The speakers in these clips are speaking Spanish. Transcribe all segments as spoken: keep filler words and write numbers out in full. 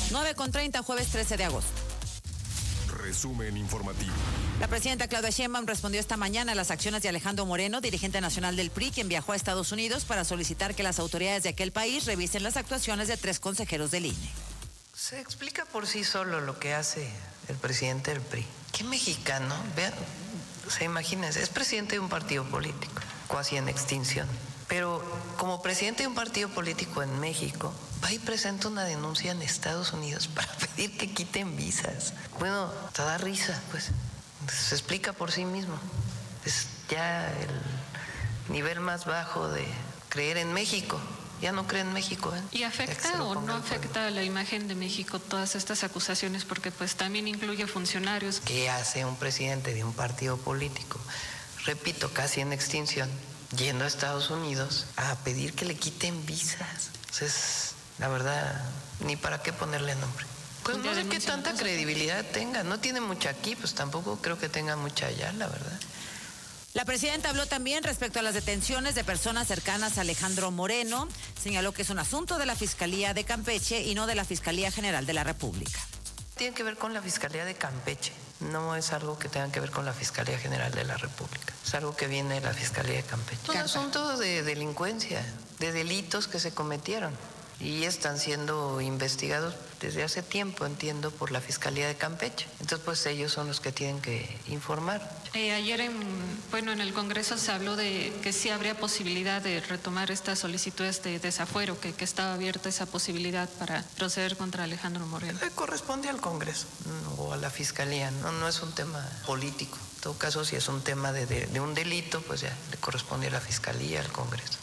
nueve con treinta, jueves trece de agosto. Resumen informativo. La presidenta Claudia Sheinbaum respondió esta mañana a las acciones de Alejandro Moreno, dirigente nacional del P R I, quien viajó a Estados Unidos para solicitar que las autoridades de aquel país revisen las actuaciones de tres consejeros del I N E. Se explica por sí solo lo que hace el presidente del P R I. ¿Qué mexicano? Vean, o sea, imagínense, es presidente de un partido político, casi en extinción. Pero como presidente de un partido político en México, va y presenta una denuncia en Estados Unidos para pedir que quiten visas. Bueno, te da risa, pues. Se explica por sí mismo. Es ya el nivel más bajo de creer en México. Ya no cree en México, ¿eh? ¿Y afecta o no afecta a la imagen de México todas estas acusaciones? Porque pues también incluye funcionarios. ¿Qué hace un presidente de un partido político? Repito, casi en extinción, yendo a Estados Unidos a pedir que le quiten visas. Entonces, la verdad, ni para qué ponerle nombre. Pues no sé qué tanta credibilidad tenga. No tiene mucha aquí, pues tampoco creo que tenga mucha allá, la verdad. La presidenta habló también respecto a las detenciones de personas cercanas a Alejandro Moreno. Señaló que es un asunto de la Fiscalía de Campeche y no de la Fiscalía General de la República. Tiene que ver con la Fiscalía de Campeche. No es algo que tenga que ver con la Fiscalía General de la República. Es algo que viene de la Fiscalía de Campeche. Es un asunto de delincuencia, de delitos que se cometieron. Y están siendo investigados desde hace tiempo, entiendo, por la Fiscalía de Campeche. Entonces, pues ellos son los que tienen que informar. Eh, ayer, en, bueno, en el Congreso se habló de que sí habría posibilidad de retomar estas solicitudes de desafuero, que, que estaba abierta esa posibilidad para proceder contra Alejandro Moreno. Le corresponde al Congreso o a la Fiscalía, no, no es un tema político. En todo caso, si es un tema de, de, de un delito, pues ya le corresponde a la Fiscalía, al Congreso.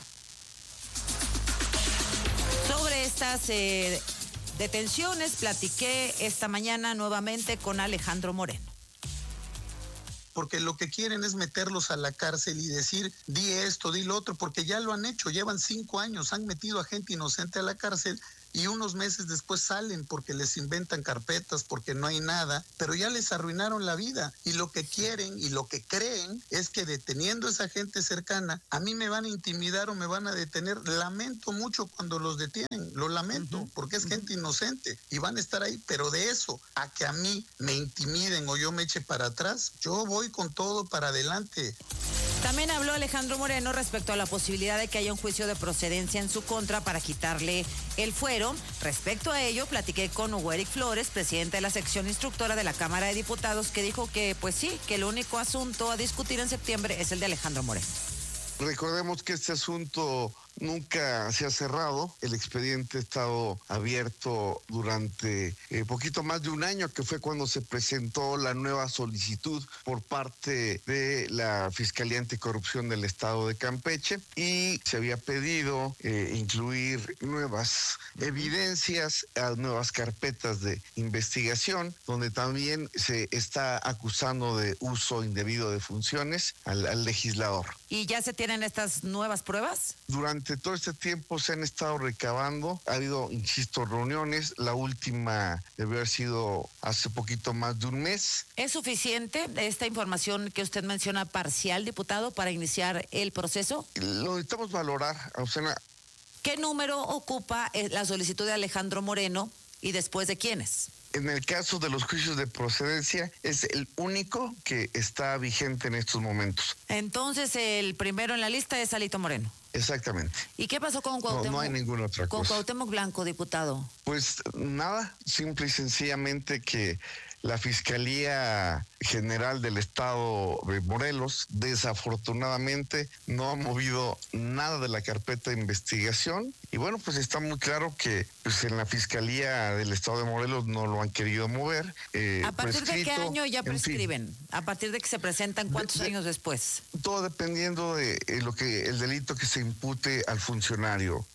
Sobre estas eh, detenciones, platiqué esta mañana nuevamente con Alejandro Moreno. Porque lo que quieren es meterlos a la cárcel y decir, di esto, di lo otro, porque ya lo han hecho, llevan cinco años, han metido a gente inocente a la cárcel y unos meses después salen porque les inventan carpetas, porque no hay nada, pero ya les arruinaron la vida. Y lo que quieren y lo que creen es que deteniendo a esa gente cercana, a mí me van a intimidar o me van a detener. Lamento mucho cuando los detienen, lo lamento, uh-huh. porque es gente inocente y van a estar ahí, pero de eso a que a mí me intimiden o yo me eche para atrás, yo voy con todo para adelante. También habló Alejandro Moreno respecto a la posibilidad de que haya un juicio de procedencia en su contra para quitarle el fuero. Respecto a ello, platiqué con Hugo Eric Flores, presidente de la sección instructora de la Cámara de Diputados, que dijo que, pues sí, que el único asunto a discutir en septiembre es el de Alejandro Moreno. Recordemos que este asunto nunca se ha cerrado. El expediente ha estado abierto durante eh, poquito más de un año, que fue cuando se presentó la nueva solicitud por parte de la Fiscalía Anticorrupción del Estado de Campeche y se había pedido eh, incluir nuevas evidencias a nuevas carpetas de investigación, donde también se está acusando de uso indebido de funciones al, al legislador. ¿Y ya se tienen estas nuevas pruebas? Durante todo este tiempo se han estado recabando, ha habido, insisto, reuniones, la última debe haber sido hace poquito más de un mes. ¿Es suficiente esta información que usted menciona parcial, diputado, para iniciar el proceso? Lo necesitamos valorar, Azucena. ¿Qué número ocupa la solicitud de Alejandro Moreno y después de quiénes? En el caso de los juicios de procedencia, es el único que está vigente en estos momentos. Entonces, el primero en la lista es Alito Moreno. Exactamente. ¿Y qué pasó con Cuauhtémoc? No, no hay ninguna otra con cosa. Con Cuauhtémoc Blanco, diputado. Pues nada, simple y sencillamente que la Fiscalía General del Estado de Morelos desafortunadamente no ha movido nada de la carpeta de investigación y bueno, pues está muy claro que pues en la Fiscalía del Estado de Morelos no lo han querido mover. Eh, ¿A partir de qué año ya prescriben? En fin. ¿A partir de que se presentan cuántos de, de, años después? Todo dependiendo de eh, lo que el delito que se impute al funcionario.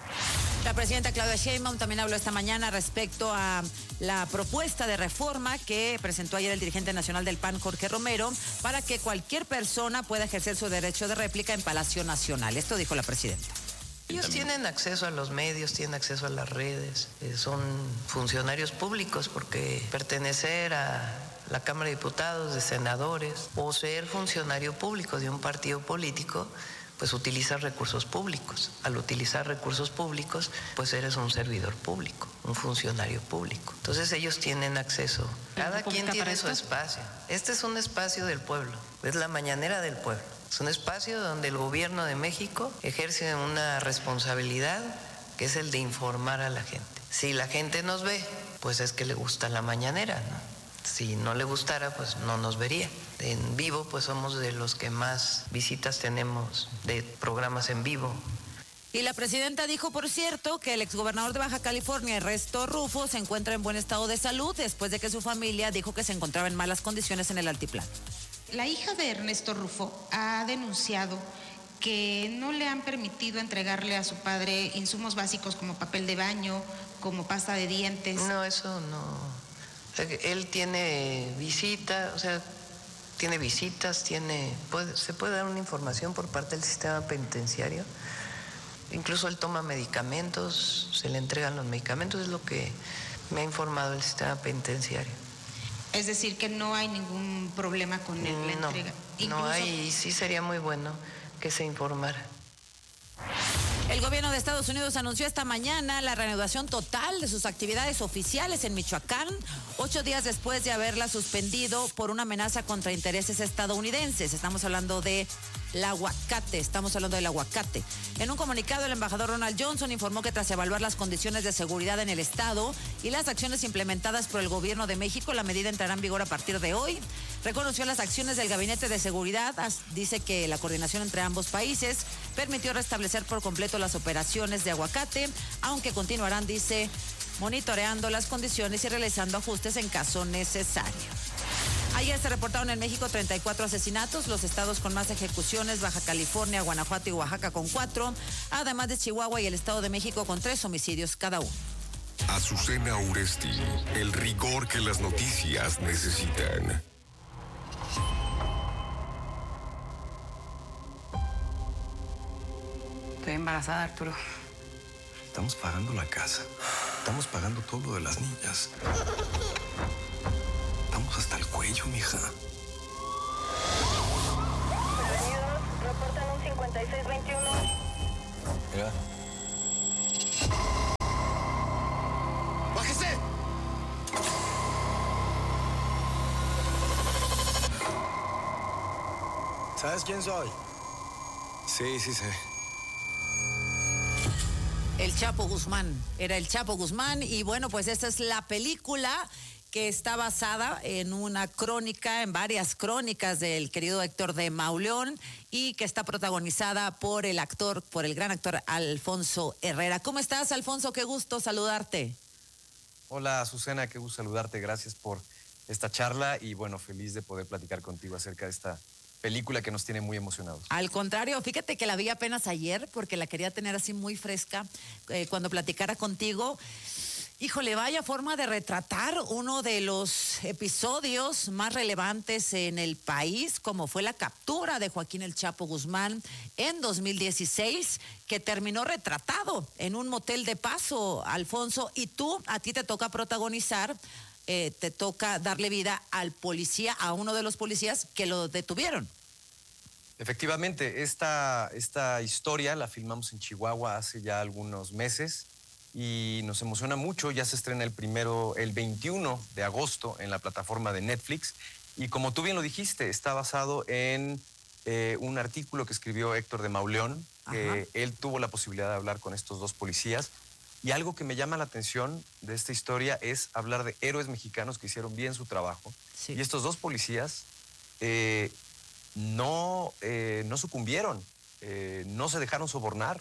La presidenta Claudia Sheinbaum también habló esta mañana respecto a la propuesta de reforma que presentó ayer el dirigente nacional del P A N, Jorge Romero, para que cualquier persona pueda ejercer su derecho de réplica en Palacio Nacional. Esto dijo la presidenta. Ellos tienen acceso a los medios, tienen acceso a las redes, eh, son funcionarios públicos porque pertenecer a la Cámara de Diputados, de senadores o ser funcionario público de un partido político, pues utilizas recursos públicos. Al utilizar recursos públicos, pues eres un servidor público, un funcionario público. Entonces ellos tienen acceso. Cada quien tiene su espacio. Este es un espacio del pueblo, es la mañanera del pueblo. Es un espacio donde el gobierno de México ejerce una responsabilidad que es el de informar a la gente. Si la gente nos ve, pues es que le gusta la mañanera, ¿no? Si no le gustara, pues no nos vería. En vivo, pues somos de los que más visitas tenemos de programas en vivo. Y la presidenta dijo, por cierto, que el exgobernador de Baja California, Ernesto Rufo, se encuentra en buen estado de salud después de que su familia dijo que se encontraba en malas condiciones en el altiplano. La hija de Ernesto Rufo ha denunciado que no le han permitido entregarle a su padre insumos básicos como papel de baño, como pasta de dientes. No, eso no. Él tiene visita, o sea, tiene visitas, tiene, puede, se puede dar una información por parte del sistema penitenciario. Incluso él toma medicamentos, se le entregan los medicamentos, es lo que me ha informado el sistema penitenciario. Es decir, que no hay ningún problema con él, la no, entrega. Incluso... No hay, y sí sería muy bueno que se informara. El gobierno de Estados Unidos anunció esta mañana la reanudación total de sus actividades oficiales en Michoacán, ocho días después de haberla suspendido por una amenaza contra intereses estadounidenses. Estamos hablando de el aguacate, estamos hablando del aguacate. En un comunicado, el embajador Ronald Johnson informó que tras evaluar las condiciones de seguridad en el estado y las acciones implementadas por el gobierno de México, la medida entrará en vigor a partir de hoy. Reconoció las acciones del Gabinete de Seguridad, dice que la coordinación entre ambos países permitió restablecer por completo las operaciones de aguacate, aunque continuarán, dice, monitoreando las condiciones y realizando ajustes en caso necesario. Ayer se reportaron en México treinta y cuatro asesinatos, los estados con más ejecuciones, Baja California, Guanajuato y Oaxaca con cuatro, además de Chihuahua y el Estado de México con tres homicidios cada uno. Azucena Uresti, el rigor que las noticias necesitan. Estoy embarazada, Arturo. Estamos pagando la casa. Estamos pagando todo lo de las niñas. Estamos hasta el cuello, mija. Prevenidos, reportan un cincuenta y seis veintiuno. Mira. ¡Bájese! ¿Sabes quién soy? Sí, sí sé. El Chapo Guzmán, era el Chapo Guzmán y bueno, pues esta es la película que está basada en una crónica, en varias crónicas del querido Héctor de Mauleón y que está protagonizada por el actor, por el gran actor Alfonso Herrera. ¿Cómo estás, Alfonso? Qué gusto saludarte. Hola, Azucena, qué gusto saludarte. Gracias por esta charla y bueno, feliz de poder platicar contigo acerca de esta película que nos tiene muy emocionados. Al contrario, fíjate que la vi apenas ayer porque la quería tener así muy fresca eh, cuando platicara contigo. Híjole, vaya forma de retratar uno de los episodios más relevantes en el país, como fue la captura de Joaquín El Chapo Guzmán en dos mil dieciséis, que terminó retratado en un motel de paso, Alfonso, y tú, a ti te toca protagonizar, eh, te toca darle vida al policía, a uno de los policías que lo detuvieron. Efectivamente, esta, esta historia la filmamos en Chihuahua hace ya algunos meses y nos emociona mucho. Ya se estrena el primero, el veintiuno de agosto en la plataforma de Netflix y como tú bien lo dijiste, está basado en eh, un artículo que escribió Héctor de Mauleón, que él tuvo la posibilidad de hablar con estos dos policías. Y algo que me llama la atención de esta historia es hablar de héroes mexicanos que hicieron bien su trabajo. Sí. Y estos dos policías eh, no, eh, no sucumbieron, eh, no se dejaron sobornar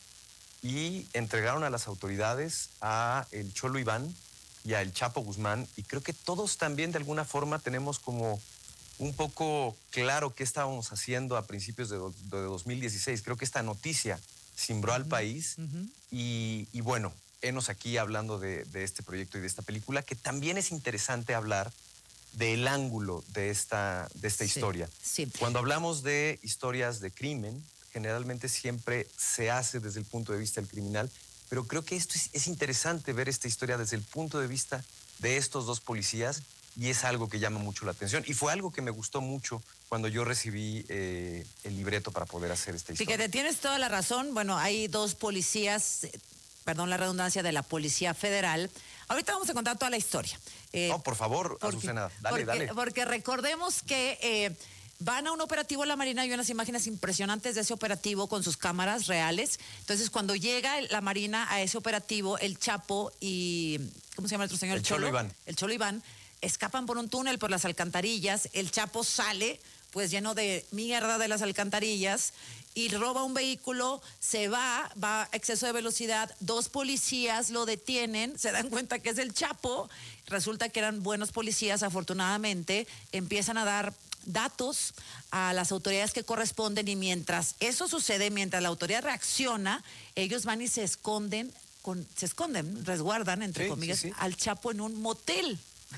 y entregaron a las autoridades a el Cholo Iván y a el Chapo Guzmán. Y creo que todos también de alguna forma tenemos como un poco claro qué estábamos haciendo a principios de, do, de dos mil dieciséis. Creo que esta noticia cimbró uh-huh. al país uh-huh. y, y bueno, enos aquí hablando de, de este proyecto y de esta película, que también es interesante hablar del ángulo de esta, de esta sí, historia. Sí. Cuando hablamos de historias de crimen, generalmente siempre se hace desde el punto de vista del criminal, pero creo que esto es, es interesante ver esta historia desde el punto de vista de estos dos policías y es algo que llama mucho la atención. Y fue algo que me gustó mucho cuando yo recibí eh, el libreto para poder hacer esta historia. Fíjate, tienes toda la razón. Bueno, hay dos policías, eh, perdón la redundancia, de la Policía Federal. Ahorita vamos a contar toda la historia. Eh, no, por favor, porque, Azucena, dale, porque, dale. Porque recordemos que eh, van a un operativo en la Marina, hay unas imágenes impresionantes de ese operativo con sus cámaras reales. Entonces, cuando llega la Marina a ese operativo, el Chapo y... ¿Cómo se llama el otro señor? El Cholo, Cholo Iván. El Cholo Iván. Escapan por un túnel, por las alcantarillas. El Chapo sale, pues lleno de mierda de las alcantarillas, y roba un vehículo, se va, va a exceso de velocidad, dos policías lo detienen, se dan cuenta que es el Chapo, resulta que eran buenos policías, afortunadamente, empiezan a dar datos a las autoridades que corresponden, y mientras eso sucede, mientras la autoridad reacciona, ellos van y se esconden, con, se esconden, resguardan, entre sí, comillas, sí, sí. al Chapo en un motel.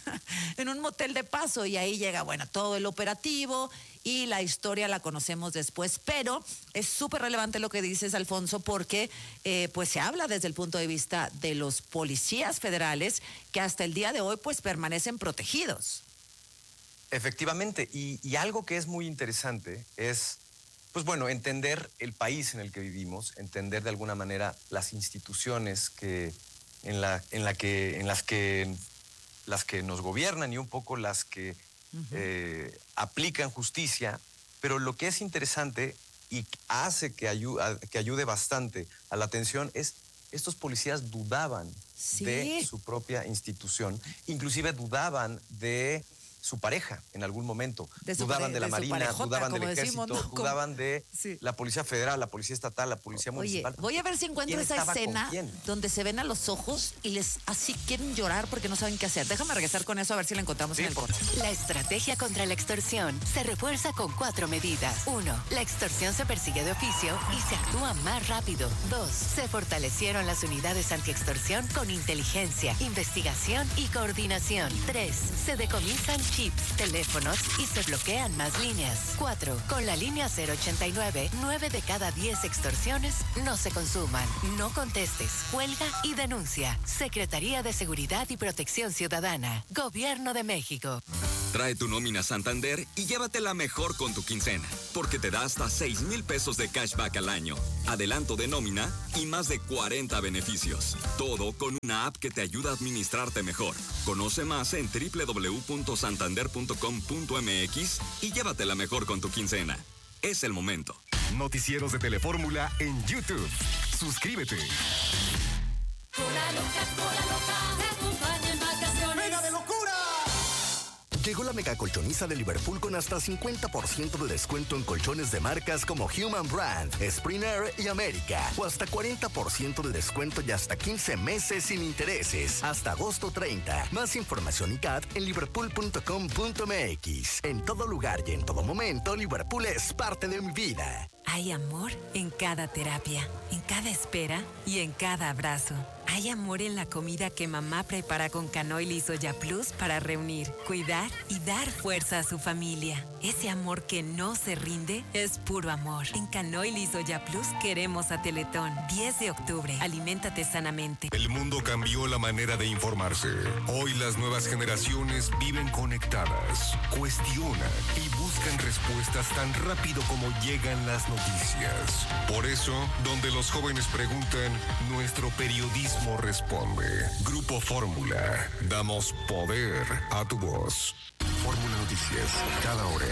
en un motel de paso, y ahí llega, bueno, todo el operativo, y la historia la conocemos después, pero es súper relevante lo que dices, Alfonso, porque eh, pues se habla desde el punto de vista de los policías federales que hasta el día de hoy pues permanecen protegidos. Efectivamente, y, y algo que es muy interesante es, pues bueno, entender el país en el que vivimos, entender de alguna manera las instituciones que en la, en la que, en las que las que nos gobiernan y un poco las que uh-huh. eh, aplican justicia, pero lo que es interesante y hace que ayude, que ayude bastante a la atención es estos policías dudaban sí. de su propia institución, inclusive dudaban de su pareja en algún momento, de dudaban de la de Marina, parejota, dudaban del Ejército, decimos, ¿no? dudaban de sí. la Policía Federal, la Policía Estatal, la Policía Oye, Municipal. Voy a ver si encuentro esa escena donde se ven a los ojos y les así quieren llorar porque no saben qué hacer. Déjame regresar con eso a ver si la encontramos sí, en el corte. La estrategia contra la extorsión se refuerza con cuatro medidas. Uno, la extorsión se persigue de oficio y se actúa más rápido. Dos, se fortalecieron las unidades antiextorsión con inteligencia, investigación y coordinación. Tres, se decomisan chips, teléfonos y se bloquean más líneas. Cuatro, con la línea cero ochenta y nueve, nueve de cada diez extorsiones no se consuman. No contestes, cuelga y denuncia. Secretaría de Seguridad y Protección Ciudadana. Gobierno de México. Trae tu nómina Santander y llévatela mejor con tu quincena, porque te da hasta seis mil pesos de cashback al año, adelanto de nómina y más de cuarenta beneficios. Todo con una app que te ayuda a administrarte mejor. Conoce más en doble u doble u doble u punto santander punto com punto m x y llévatela mejor con tu quincena. Es el momento. Noticieros de Telefórmula en YouTube. Suscríbete. Cola loca, cola loca, te acompaña en vacaciones. ¡Mega de locura! Llegó la mega colchoniza de Liverpool con hasta cincuenta por ciento de descuento en colchones de marcas como Human Brand, Springer y América. O hasta cuarenta por ciento de descuento y hasta quince meses sin intereses. Hasta agosto treinta. Más información y C A T en liverpool punto com punto m x. En todo lugar y en todo momento, Liverpool es parte de mi vida. Hay amor en cada terapia, en cada espera y en cada abrazo. Hay amor en la comida que mamá prepara con Canoil y Soya Plus para reunir, cuidar y dar fuerza a su familia. Ese amor que no se rinde es puro amor. En Canoil y Soya Plus queremos a Teletón. diez de octubre. Aliméntate sanamente. El mundo cambió la manera de informarse. Hoy las nuevas generaciones viven conectadas, cuestionan y buscan respuestas tan rápido como llegan las noticias. Por eso, donde los jóvenes preguntan, nuestro periodismo responde. Grupo Fórmula. Damos poder a tu voz. Fórmula Noticias. Cada hora.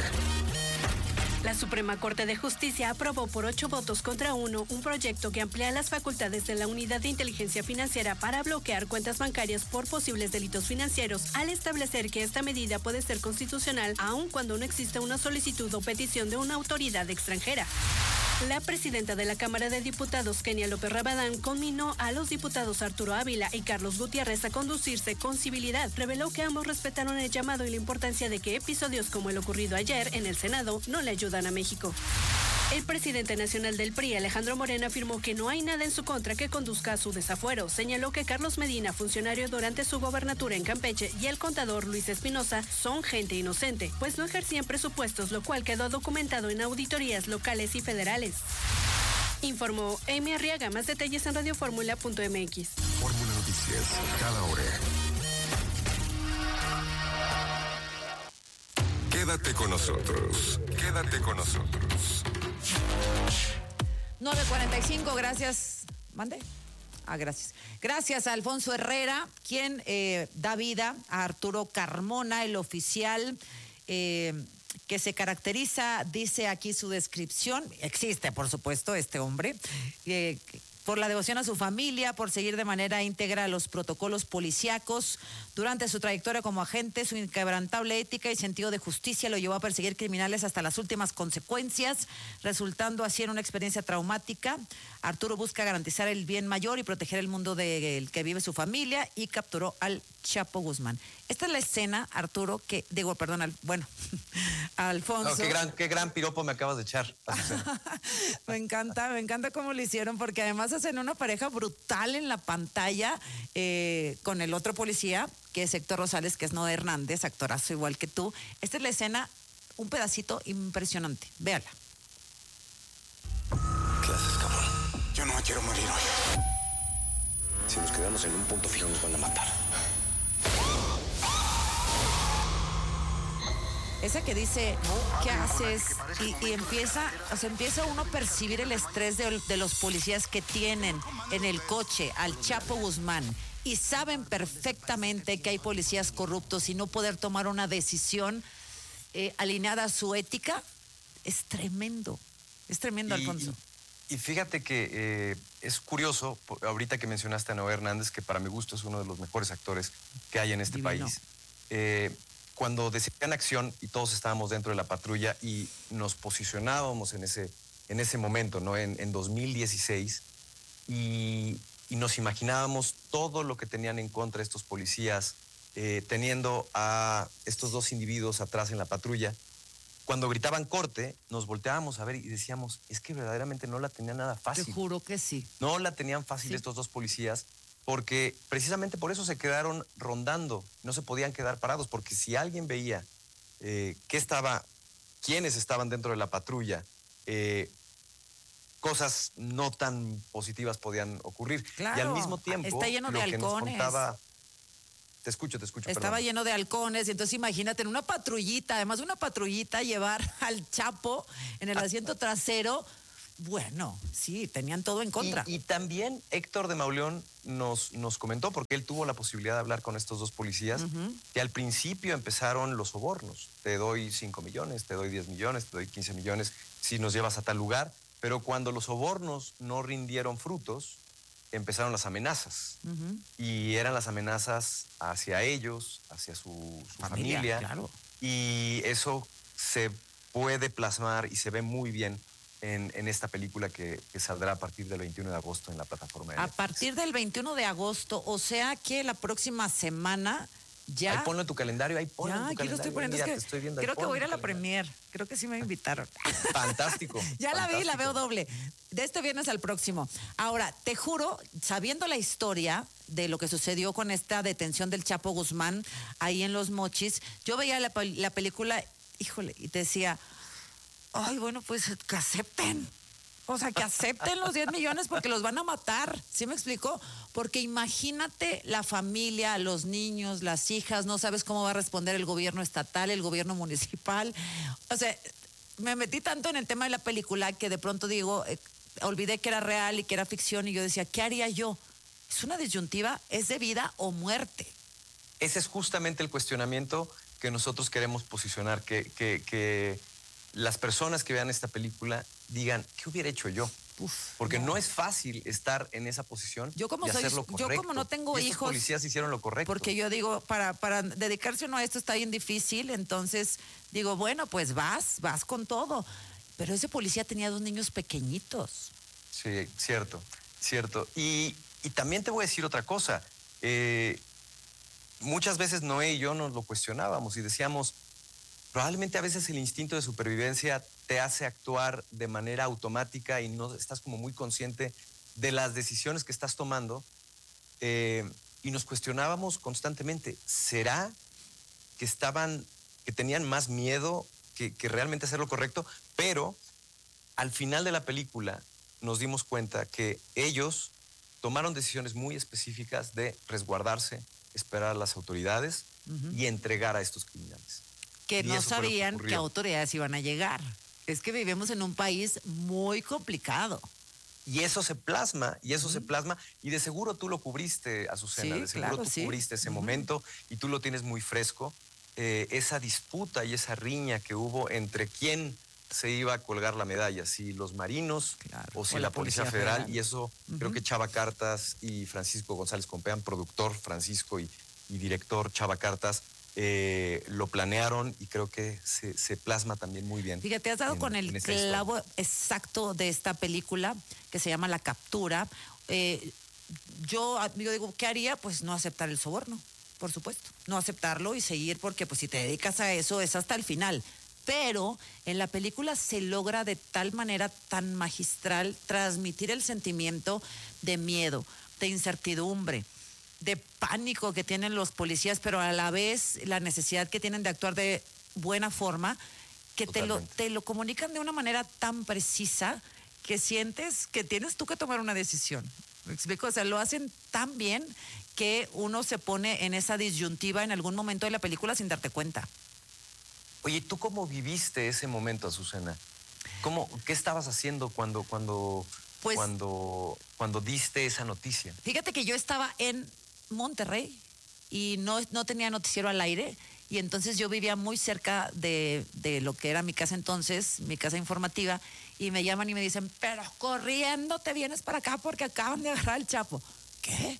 La Suprema Corte de Justicia aprobó por ocho votos contra uno un proyecto que amplía las facultades de la Unidad de Inteligencia Financiera para bloquear cuentas bancarias por posibles delitos financieros, al establecer que esta medida puede ser constitucional aun cuando no exista una solicitud o petición de una autoridad extranjera. La presidenta de la Cámara de Diputados, Kenia López Rabadán, conminó a los diputados Arturo Ávila y Carlos Gutiérrez a conducirse con civilidad. Reveló que ambos respetaron el llamado y la importancia de que episodios como el ocurrido ayer en el Senado no le ayudan a México. El presidente nacional del P R I, Alejandro Moreno, afirmó que no hay nada en su contra que conduzca a su desafuero. Señaló que Carlos Medina, funcionario durante su gobernatura en Campeche, y el contador Luis Espinosa son gente inocente, pues no ejercían presupuestos, lo cual quedó documentado en auditorías locales y federales. Informó Amy Arriaga. Más detalles en radioformula punto m x. Fórmula Noticias. Cada hora. Quédate con nosotros. Quédate con nosotros. nueve cuarenta y cinco, gracias. ¿Mande? Ah, gracias. Gracias a Alfonso Herrera, quien eh, da vida a Arturo Carmona, el oficial eh, que se caracteriza, dice aquí su descripción, existe por supuesto este hombre, eh, por la devoción a su familia, por seguir de manera íntegra los protocolos policíacos. Durante su trayectoria como agente, su inquebrantable ética y sentido de justicia lo llevó a perseguir criminales hasta las últimas consecuencias, resultando así en una experiencia traumática. Arturo busca garantizar el bien mayor y proteger el mundo del que vive su familia y capturó al Chapo Guzmán. Esta es la escena, Arturo, que, digo, perdón, al, bueno, Alfonso. No, qué gran, qué gran piropo me acabas de echar. Me encanta, me encanta cómo lo hicieron, porque además hacen una pareja brutal en la pantalla eh, con el otro policía, que es Héctor Rosales, que es Noé Hernández, actorazo igual que tú. Esta es la escena, un pedacito impresionante. Véala. ¿Qué haces, cabrón? Yo no me quiero morir hoy. Si nos quedamos en un punto fijo nos van a matar. Esa que dice, ¿qué haces? Y, y empieza, o sea, empieza uno a percibir el estrés de, de los policías que tienen en el coche al Chapo Guzmán y saben perfectamente que hay policías corruptos y no poder tomar una decisión eh, alineada a su ética, es tremendo, es tremendo, y, Alfonso. Y, y fíjate que eh, es curioso, ahorita que mencionaste a Noé Hernández, que para mi gusto es uno de los mejores actores que hay en este Divino. país. Eh, Cuando decían acción y todos estábamos dentro de la patrulla y nos posicionábamos en ese, en ese momento, ¿no? En, en dos mil dieciséis, y, y nos imaginábamos todo lo que tenían en contra estos policías, eh, teniendo a estos dos individuos atrás en la patrulla. Cuando gritaban corte, nos volteábamos a ver y decíamos, es que verdaderamente no la tenían nada fácil. Te juro que sí. No la tenían fácil Sí. estos dos policías, porque precisamente por eso se quedaron rondando, no se podían quedar parados, porque si alguien veía eh, qué estaba, quiénes estaban dentro de la patrulla, eh, cosas no tan positivas podían ocurrir. Claro, y al mismo tiempo, está lleno lo de que nos halcones. contaba... Te escucho, te escucho, Estaba perdón. lleno de halcones, y entonces imagínate en una patrullita, además de una patrullita, llevar al Chapo en el asiento trasero. Bueno, sí, tenían todo en contra. Y, y también Héctor de Mauleón nos, nos comentó, porque él tuvo la posibilidad de hablar con estos dos policías, Uh-huh. que al principio empezaron los sobornos. Te doy cinco millones, te doy diez millones, te doy quince millones si nos llevas a tal lugar. Pero cuando los sobornos no rindieron frutos, empezaron las amenazas. Uh-huh. Y eran las amenazas hacia ellos, hacia su, su familia. Familia, claro. Y eso se puede plasmar y se ve muy bien en, en esta película que, que saldrá a partir del veintiuno de agosto en la plataforma de A Netflix. partir del veintiuno de agosto, o sea que la próxima semana ya... Ahí ponlo en tu calendario, ahí ponlo Ya, en tu aquí lo calendario. estoy poniendo. Mira, es que te estoy viendo ahí, creo que ponlo voy a ir a en la tu calendario. premier. Creo que sí me invitaron. Fantástico. Ya la vi, la fantástico. veo doble. De este viernes al próximo. Ahora, te juro, sabiendo la historia de lo que sucedió con esta detención del Chapo Guzmán ahí en Los Mochis, yo veía la, pel- la película, híjole, y te decía, ay, bueno, pues que acepten. O sea, que acepten los diez millones porque los van a matar. ¿Sí me explico? Porque imagínate la familia, los niños, las hijas, no sabes cómo va a responder el gobierno estatal, el gobierno municipal. O sea, me metí tanto en el tema de la película que de pronto digo, eh, olvidé que era real y que era ficción y yo decía, ¿qué haría yo? Es una disyuntiva, es de vida o muerte. Ese es justamente el cuestionamiento que nosotros queremos posicionar, que, que, que las personas que vean esta película digan, ¿qué hubiera hecho yo? Uf, Porque no. no es fácil estar en esa posición Yo como y soy- hacer lo yo correcto. como no tengo Y estos hijos, policías hicieron lo correcto. Porque yo digo, para, para dedicarse uno a esto está bien difícil, entonces digo, bueno, pues vas, vas con todo. Pero ese policía tenía dos niños pequeñitos. Sí, cierto, cierto. Y, y también te voy a decir otra cosa. Eh, muchas veces Noé y yo nos lo cuestionábamos y decíamos, probablemente a veces el instinto de supervivencia te hace actuar de manera automática y no estás como muy consciente de las decisiones que estás tomando. Eh, y nos cuestionábamos constantemente, ¿será que estaban, que tenían más miedo que, que realmente hacer lo correcto? Pero al final de la película nos dimos cuenta que ellos tomaron decisiones muy específicas de resguardarse, esperar a las autoridades Uh-huh. y entregar a estos criminales. que Y no eso fue lo que sabían ocurrió. qué autoridades iban a llegar. Es que vivimos en un país muy complicado. Y eso se plasma, y eso se plasma, y de seguro tú lo cubriste, Azucena, Sí, de seguro claro, tú sí. cubriste ese Ujú. momento y tú lo tienes muy fresco. Eh, esa disputa y esa riña que hubo entre quién se iba a colgar la medalla, si los marinos o si o la, la Policía, Policía Federal, Federal. y eso creo Ujú. que Chava Cartas y Francisco González Compeán, productor Francisco y, y director Chava Cartas, eh, lo planearon y creo que se, se plasma también muy bien. Fíjate, has dado en- con en el esta historia. clavo exacto de esta película que se llama La Captura. Eh, yo, yo digo, ¿qué haría? Pues no aceptar el soborno, por supuesto. No aceptarlo y seguir, porque pues si te dedicas a eso es hasta el final. Pero en la película se logra de tal manera tan magistral transmitir el sentimiento de miedo, de incertidumbre, de pánico que tienen los policías, pero a la vez la necesidad que tienen de actuar de buena forma, que te lo, te lo comunican de una manera tan precisa que sientes que tienes tú que tomar una decisión. ¿Me explico? O sea, lo hacen tan bien que uno se pone en esa disyuntiva en algún momento de la película sin darte cuenta. Oye, ¿tú cómo viviste ese momento, Azucena? ¿Cómo, ¿Qué estabas haciendo cuando, cuando, Pues- cuando, cuando diste esa noticia? Fíjate que yo estaba en Monterrey y no, no tenía noticiero al aire, y entonces yo vivía muy cerca de, de lo que era mi casa entonces, mi casa informativa, y me llaman y me dicen, pero corriendo te vienes para acá porque acaban de agarrar al Chapo. ¿Qué?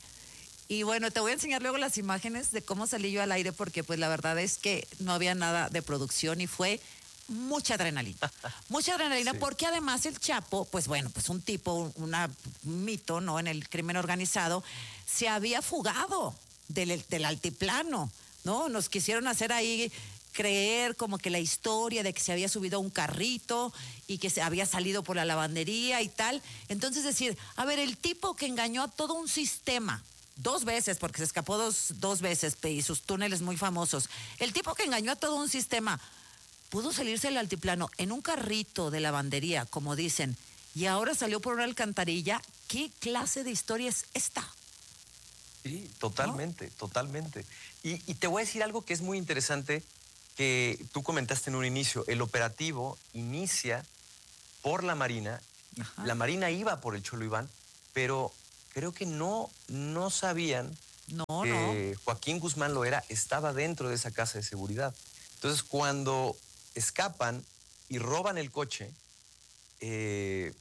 Y bueno, te voy a enseñar luego las imágenes de cómo salí yo al aire, porque pues la verdad es que no había nada de producción y fue mucha adrenalina. Mucha adrenalina, Sí. porque además el Chapo, pues bueno, pues un tipo, una, un mito, ¿no? En el crimen organizado, se había fugado del, del altiplano, ¿no? Nos quisieron hacer ahí creer como que la historia de que se había subido a un carrito y que se había salido por la lavandería y tal. Entonces decir, a ver, el tipo que engañó a todo un sistema, dos veces, porque se escapó dos, dos veces pe- y sus túneles muy famosos, el tipo que engañó a todo un sistema, pudo salirse del altiplano en un carrito de lavandería, como dicen, y ahora salió por una alcantarilla. ¿Qué clase de historia es esta? Sí, totalmente, totalmente. Y, y te voy a decir algo que es muy interesante, que tú comentaste en un inicio. El operativo inicia por la Marina. Y la Marina iba por el Cholo Iván, pero creo que no, no sabían no, que Joaquín Guzmán Loera estaba dentro de esa casa de seguridad. Entonces, cuando escapan y roban el coche, eh,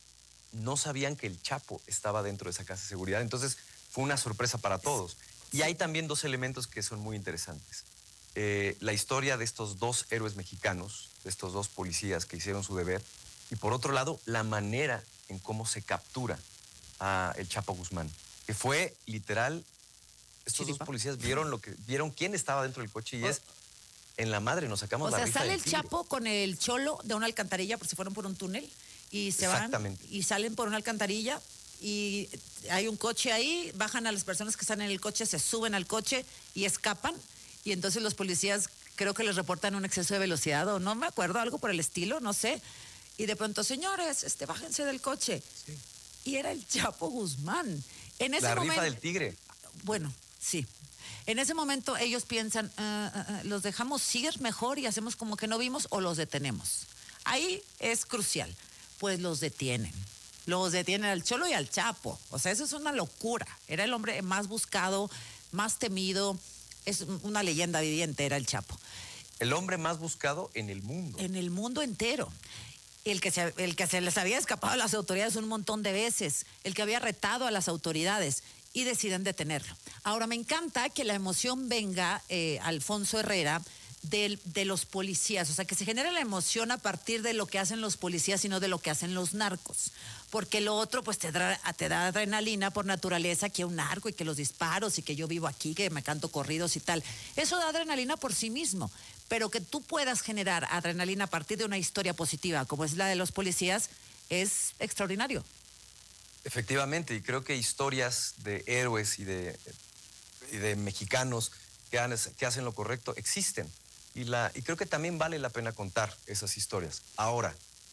no sabían que el Chapo estaba dentro de esa casa de seguridad. Entonces, fue una sorpresa para todos. Y hay también dos elementos que son muy interesantes. Eh, la historia de estos dos héroes mexicanos, de estos dos policías que hicieron su deber, y por otro lado, la manera en cómo se captura a el Chapo Guzmán, que fue literal, estos dos policías vieron lo que vieron quién estaba dentro del coche, y es en la madre, nos sacamos O la sea, rifa sale del el tigre. Chapo con el Cholo de una alcantarilla, por si fueron por un túnel, y se van Exactamente. y salen por una alcantarilla, y hay un coche ahí, bajan a las personas que están en el coche, se suben al coche y escapan, y entonces los policías creo que les reportan un exceso de velocidad, o no me acuerdo, algo por el estilo, no sé, y de pronto, señores, este, bájense del coche. Y era el Chapo Guzmán. En ese La momento, rifa del tigre. bueno, sí. En ese momento ellos piensan, "Ah, ah, ah, ¿los dejamos ir mejor y hacemos como que no vimos o los detenemos?" Ahí es crucial. Pues los detienen. Los detienen al Cholo y al Chapo. O sea, eso es una locura. Era el hombre más buscado, más temido. Es una leyenda viviente, era el Chapo. El hombre más buscado en el mundo. En el mundo entero. El que, se, el que se les había escapado a las autoridades un montón de veces, el que había retado a las autoridades, y deciden detenerlo. Ahora, me encanta que la emoción venga, eh, Alfonso Herrera, del- de los policías, o sea, que se genere la emoción a partir de lo que hacen los policías y no de lo que hacen los narcos, porque lo otro pues te da, te da adrenalina por naturaleza, que un narco y que los disparos y que yo vivo aquí, que me canto corridos y tal, eso da adrenalina por sí mismo, pero que tú puedas generar adrenalina a partir de una historia positiva como es la de los policías es extraordinario. Efectivamente, y creo que historias de héroes y de, y de mexicanos que, han- que hacen lo correcto existen. Y, la, y creo que también vale la pena contar esas historias. Ahora,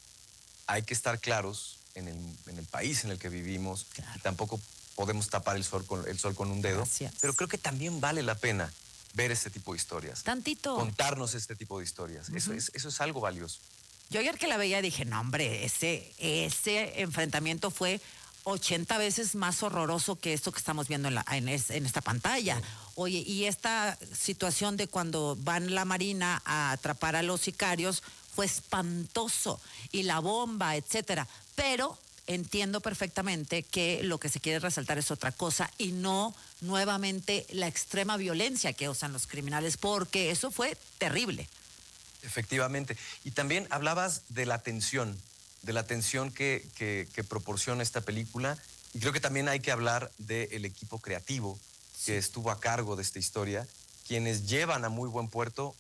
hay que estar claros en el, en el país en el que vivimos. Y tampoco podemos tapar el sol con, el sol con un dedo. Pero creo que también vale la pena ver este tipo de historias. Tantito. Contarnos este tipo de historias. Uh-huh. Eso es, eso es algo valioso. Yo ayer que la veía dije, no hombre, ese, ese enfrentamiento fue ochenta veces más horroroso que esto que estamos viendo en, la, en, es, en esta pantalla. Oye, y esta situación de cuando van la Marina a atrapar a los sicarios fue espantoso. Y la bomba, etcétera. Pero entiendo perfectamente que lo que se quiere resaltar es otra cosa y no nuevamente la extrema violencia que usan los criminales, porque eso fue terrible. Efectivamente. Y también hablabas de la tensión, de la tensión que, que, que proporciona esta película. Y creo que también hay que hablar del equipo creativo que estuvo a cargo de esta historia, quienes llevan a muy buen puerto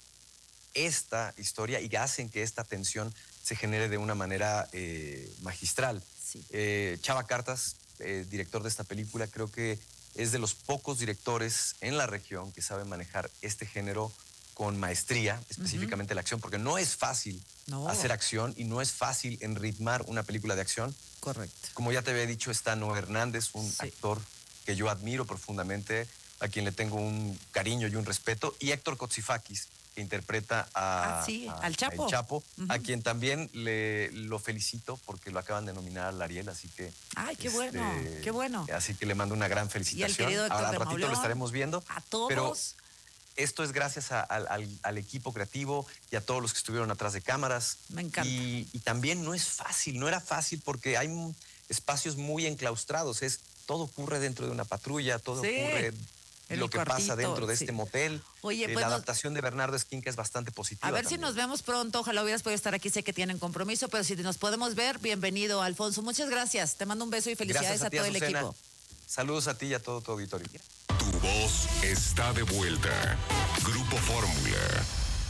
esta historia y hacen que esta tensión se genere de una manera eh, magistral. Sí. Eh, Chava Cartas, eh, director de esta película, creo que es de los pocos directores en la región que saben manejar este género con maestría, específicamente uh-huh. la acción, porque no es fácil no. hacer acción y no es fácil enritmar una película de acción. Correcto. Como ya te había dicho, está Noé Hernández, un sí. actor que yo admiro profundamente, a quien le tengo un cariño y un respeto, y Héctor Kotsifakis, que interpreta a, ah, sí, a, al Chapo, a Chapo uh-huh. a quien también le, lo felicito porque lo acaban de nominar al Ariel, así que... ¡Ay, qué este, bueno! ¡Qué bueno! Así que le mando una gran felicitación. Y el querido Héctor Ahora, al de ratito Mauleón, lo estaremos viendo. A todos. Pero esto es gracias a, a, al, al equipo creativo y a todos los que estuvieron atrás de cámaras. Me encanta. Y, y también no es fácil, no era fácil porque hay espacios muy enclaustrados. Es, todo ocurre dentro de una patrulla, todo sí. ocurre... El lo que cuartito, pasa dentro de sí. este motel. Oye, eh, pues la nos... adaptación de Bernardo Esquinca es bastante positiva. A ver también. si nos vemos pronto. Ojalá hubieras podido estar aquí. Sé que tienen compromiso, pero si nos podemos ver, bienvenido, Alfonso. Muchas gracias. Te mando un beso y felicidades a, a ti, todo Azucena. el equipo. Saludos a ti y a todo tu auditorio. Tu voz está de vuelta. Grupo Fórmula.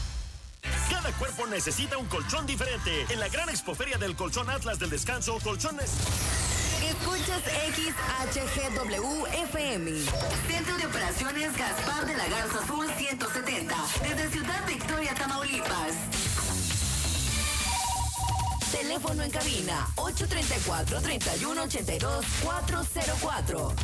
Cada cuerpo necesita un colchón diferente. En la gran expoferia del Colchón Atlas del Descanso, Colchones... Escuchas X H G W F M. Centro de Operaciones Gaspar de la Garza Azul ciento setenta. Desde Ciudad Victoria, Tamaulipas. Teléfono en cabina ocho tres cuatro, tres uno ocho dos, cuatro cero cuatro.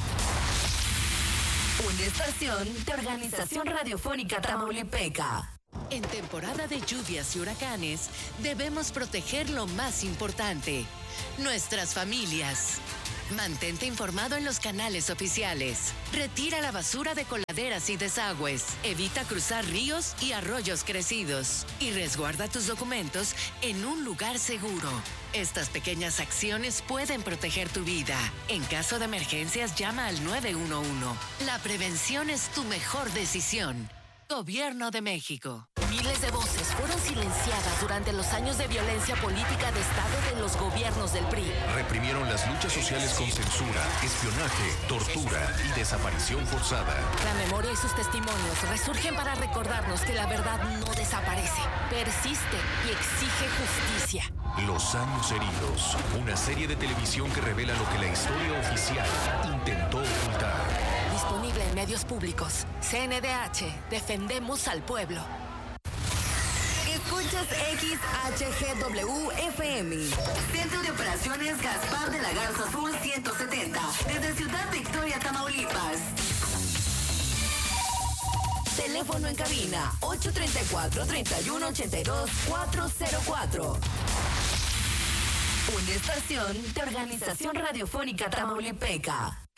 Una estación de Organización Radiofónica Tamaulipeca. En temporada de lluvias y huracanes, debemos proteger lo más importante, nuestras familias. Mantente informado en los canales oficiales. Retira la basura de coladeras y desagües. Evita cruzar ríos y arroyos crecidos. Y resguarda tus documentos en un lugar seguro. Estas pequeñas acciones pueden proteger tu vida. En caso de emergencias, llama al nueve uno uno. La prevención es tu mejor decisión. Gobierno de México. Miles de voces fueron silenciadas durante los años de violencia política de Estado de los gobiernos del P R I. Reprimieron las luchas sociales con censura, espionaje, tortura y desaparición forzada. La memoria y sus testimonios resurgen para recordarnos que la verdad no desaparece, persiste y exige justicia. Los años heridos. Una serie de televisión que revela lo que la historia oficial intentó ocultar. Disponible en medios públicos. C N D H. Defendemos al pueblo. Escuchas X H G W F M. Centro de Operaciones Gaspar de la Garza Azul ciento setenta. Desde Ciudad Victoria, Tamaulipas. Teléfono en cabina ocho tres cuatro, tres uno ocho dos, cuatro cero cuatro. Una estación de Organización Radiofónica Tamaulipeca.